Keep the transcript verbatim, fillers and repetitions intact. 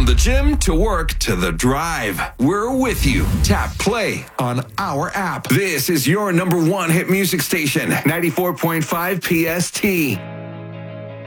From the gym to work to the drive, we're with you. Tap play on our app. This is your number one hit music station, ninety-four point five P S T.